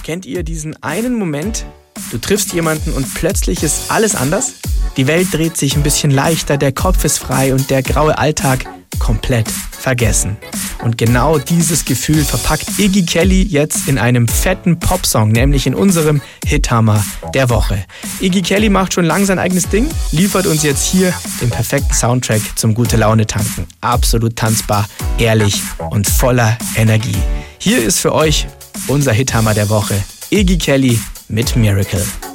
Kennt ihr diesen einen Moment, du triffst jemanden und plötzlich ist alles anders? Die Welt dreht sich ein bisschen leichter, der Kopf ist frei und der graue Alltag komplett vergessen. Und genau dieses Gefühl verpackt Iggy Kelly jetzt in einem fetten Popsong, nämlich in unserem Hithammer der Woche. Iggy Kelly macht schon lang sein eigenes Ding, liefert uns jetzt hier den perfekten Soundtrack zum Gute-Laune-Tanken. Absolut tanzbar, ehrlich und voller Energie. Hier ist für euch unser Hithammer der Woche. Iggy Kelly mit Miracle.